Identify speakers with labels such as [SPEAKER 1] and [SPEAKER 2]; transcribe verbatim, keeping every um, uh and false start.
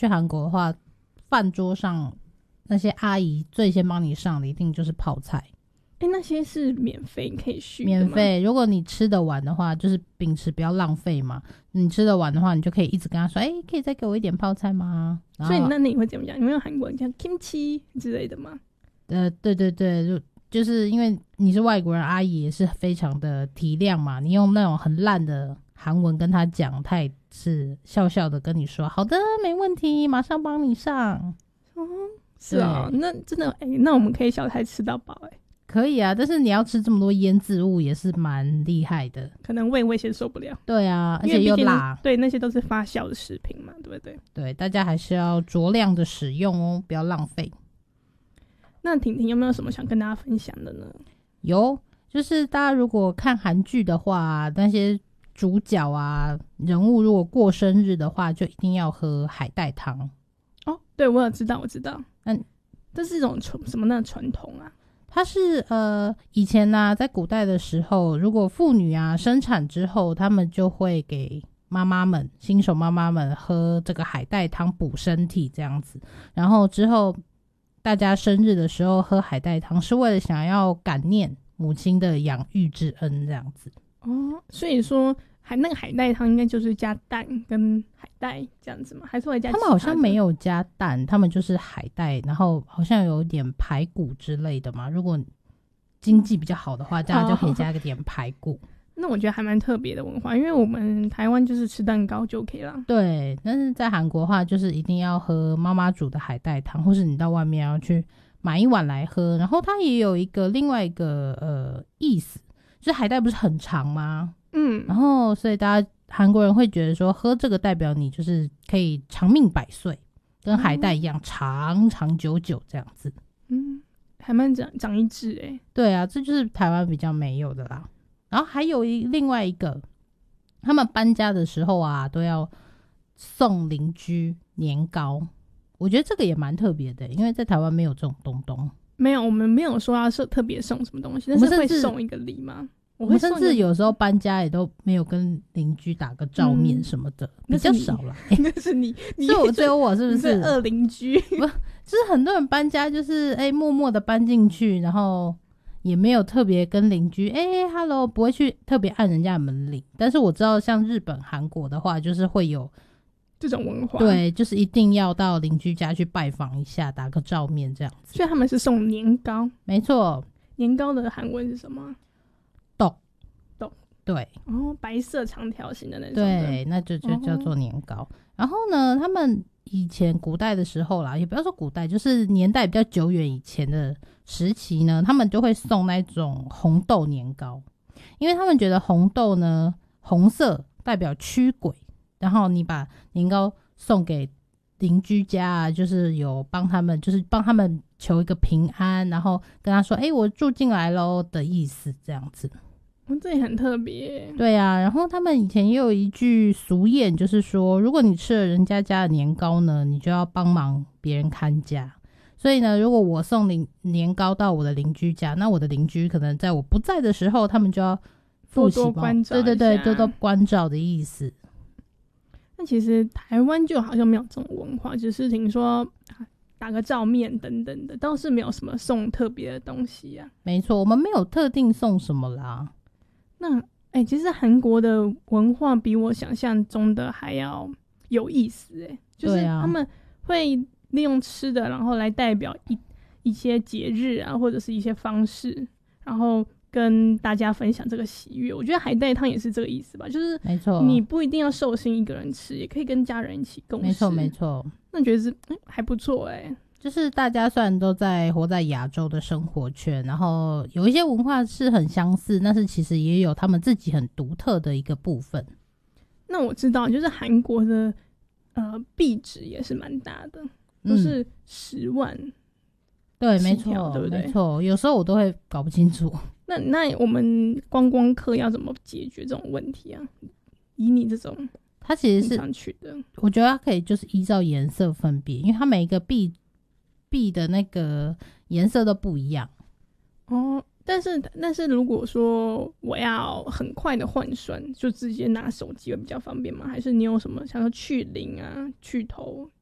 [SPEAKER 1] 去韩国的话，饭桌上那些阿姨最先帮你上的一定就是泡菜。
[SPEAKER 2] 哎、欸，那些是免费可以续的吗？
[SPEAKER 1] 免费，如果你吃得完的话，就是秉持不要浪费嘛。你吃得完的话，你就可以一直跟他说：“哎、欸，可以再给我一点泡菜吗？”
[SPEAKER 2] 所以那你会怎么讲？你会用韩国人像 kimchi 之类的吗？
[SPEAKER 1] 呃，对对对，就就是因为你是外国人，阿姨也是非常的体谅嘛。你用那种很烂的韩文跟他讲，他也是笑笑的跟你说：“好的，没问题，马上帮你上。”
[SPEAKER 2] 哦，是啊，那真的哎、欸，那我们可以小菜吃到饱哎、欸。
[SPEAKER 1] 可以啊，但是你要吃这么多腌制物也是蛮厉害的，
[SPEAKER 2] 可能胃胃先受不了。
[SPEAKER 1] 对啊，而且又辣，
[SPEAKER 2] 对，那些都是发酵的食品嘛，对不对？
[SPEAKER 1] 对，大家还是要酌量的使用哦，不要浪费。
[SPEAKER 2] 那婷婷有没有什么想跟大家分享的呢？
[SPEAKER 1] 有，就是大家如果看韩剧的话，那些主角啊人物如果过生日的话，就一定要喝海带汤。
[SPEAKER 2] 哦，对，我有知道，我知道。
[SPEAKER 1] 嗯，
[SPEAKER 2] 这是一种什么样的传统啊？
[SPEAKER 1] 它是呃，以前呢、啊，在古代的时候，如果妇女啊生产之后，他们就会给妈妈们、新手妈妈们喝这个海带汤补身体这样子。然后之后大家生日的时候喝海带汤，是为了想要感念母亲的养育之恩这样子。
[SPEAKER 2] 哦，所以说海那个海带汤应该就是加蛋跟海带这样子吗？还是会加其他的？
[SPEAKER 1] 他们好像没有加蛋，他们就是海带，然后好像有点排骨之类的嘛。如果经济比较好的话，大家就可以加一点排骨。哦，
[SPEAKER 2] 那我觉得还蛮特别的文化，因为我们台湾就是吃蛋糕就 OK 了。
[SPEAKER 1] 对，但是在韩国的话，就是一定要喝妈妈煮的海带汤，或是你到外面要去买一碗来喝。然后它也有一个另外一个呃意思，就是海带不是很长吗？嗯，然后所以大家韩国人会觉得说，喝这个代表你就是可以长命百岁，跟海带一样、嗯、长长久久这样子。
[SPEAKER 2] 嗯，还蛮长长一智哎。
[SPEAKER 1] 对啊，这就是台湾比较没有的啦。然后还有一另外一个，他们搬家的时候啊，都要送邻居年糕。我觉得这个也蛮特别的，因为在台湾没有这种东东。
[SPEAKER 2] 没有，我们没有说要特别送什么东西，但是会送一个礼吗？
[SPEAKER 1] 我们甚至有时候搬家也都没有跟邻居打个照面什么的，嗯、比较少啦。
[SPEAKER 2] 那是你，欸、
[SPEAKER 1] 是我只有我是不是？
[SPEAKER 2] 是恶邻居。
[SPEAKER 1] 不，就是很多人搬家就是哎、欸、默默的搬进去，然后也没有特别跟邻居哎、欸、，hello， 不会去特别按人家的门铃。但是我知道像日本、韩国的话，就是会有
[SPEAKER 2] 这种文化，
[SPEAKER 1] 对，就是一定要到邻居家去拜访一下，打个照面这样子。
[SPEAKER 2] 所以他们是送年糕，
[SPEAKER 1] 没错。
[SPEAKER 2] 年糕的韩文是什么？
[SPEAKER 1] 豆
[SPEAKER 2] 豆，
[SPEAKER 1] 对，
[SPEAKER 2] 哦，白色长条形的那种，
[SPEAKER 1] 对，那就就叫做年糕。哦、然后呢，他们以前古代的时候啦，也不要说古代，就是年代比较久远以前的时期呢，他们就会送那种红豆年糕，因为他们觉得红豆呢，红色代表驱鬼。然后你把年糕送给邻居家啊，就是有帮他们，就是帮他们求一个平安，然后跟他说：“哎、欸，我住进来咯的意思，这样子。”
[SPEAKER 2] 哦，这也很特别。
[SPEAKER 1] 对啊，然后他们以前也有一句俗谚，就是说，如果你吃了人家家的年糕呢，你就要帮忙别人看家。所以呢，如果我送年糕到我的邻居家，那我的邻居可能在我不在的时候，他们就要
[SPEAKER 2] 多多关照，
[SPEAKER 1] 对对对，多多关照的意思。
[SPEAKER 2] 那其实台湾就好像没有这种文化，只是听说打个照面等等的，倒是没有什么送特别的东西啊。
[SPEAKER 1] 没错，我们没有特定送什么啦。
[SPEAKER 2] 那哎、欸，其实韩国的文化比我想象中的还要有意思哎、欸，就是他们会利用吃的，然后来代表一一些节日啊，或者是一些方式，然后跟大家分享这个喜悦。我觉得海带汤也是这个意思吧，就是
[SPEAKER 1] 没错，
[SPEAKER 2] 你不一定要寿星一个人吃，也可以跟家人一起共食。
[SPEAKER 1] 没错没错，
[SPEAKER 2] 那觉得是、嗯、还不错哎、欸。
[SPEAKER 1] 就是大家虽然都在活在亚洲的生活圈，然后有一些文化是很相似，但是其实也有他们自己很独特的一个部分。
[SPEAKER 2] 那我知道，就是韩国的呃币值也是蛮大的，都是十万、嗯。
[SPEAKER 1] 对，没错，对不对？没错，有时候我都会搞不清楚。
[SPEAKER 2] 那那我们观光客要怎么解决这种问题啊？以你这种，
[SPEAKER 1] 它其实是
[SPEAKER 2] 常去的，
[SPEAKER 1] 我觉得它可以就是依照颜色分别，因为它每一个币币的那个颜色都不一样。
[SPEAKER 2] 哦，但是但是如果说我要很快的换算，就直接拿手机会比较方便吗？还是你有什么想要去零啊、去头